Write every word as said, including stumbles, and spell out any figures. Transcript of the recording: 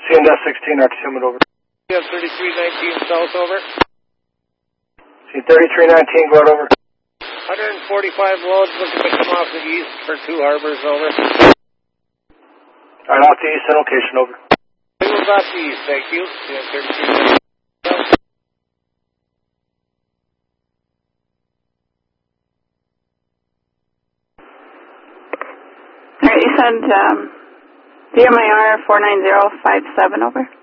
C N S sixteen, Artesian, over. You have thirty-three nineteen south, over. C thirty-three nineteen, go out, over. one forty-five loads looking to come off the east for two harbors, over. Alright, off the east, and location, over. We was off the east, thank you. You have thirty-three nineteen south. Alright, you said um, D M I R four nine zero five seven, over.